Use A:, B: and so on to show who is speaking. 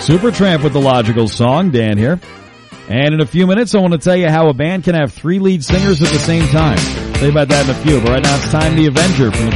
A: Supertramp with the Logical Song. Dan here. And in a few minutes, I want to tell you how a band can have 3 lead singers at the same time. Tell you about that in a few, but right now it's time The Avenger from the